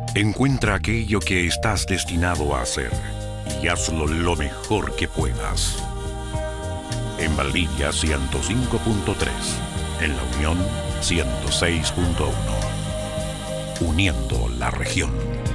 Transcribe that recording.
Encuentra aquello que estás destinado a hacer y hazlo lo mejor que puedas. En Valdivia 105.3, en La Unión 106.1. Uniendo la región.